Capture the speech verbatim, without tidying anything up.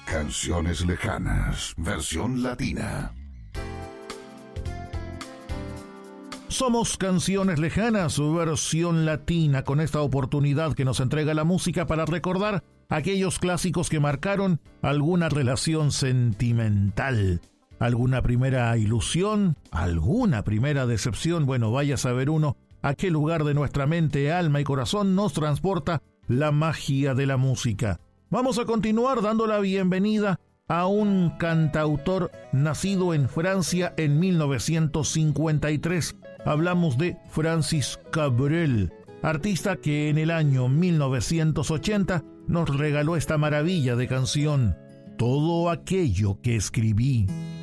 Canciones lejanas, versión latina. Somos Canciones Lejanas, versión latina, con esta oportunidad que nos entrega la música para recordar aquellos clásicos que marcaron alguna relación sentimental, alguna primera ilusión, alguna primera decepción. Bueno, vaya a saber uno a qué lugar de nuestra mente, alma y corazón nos transporta la magia de la música. Vamos a continuar dando la bienvenida a un cantautor nacido en Francia en mil novecientos cincuenta y tres. Hablamos de Francis Cabrel, artista que en el año mil novecientos ochenta nos regaló esta maravilla de canción, Todo aquello que escribí.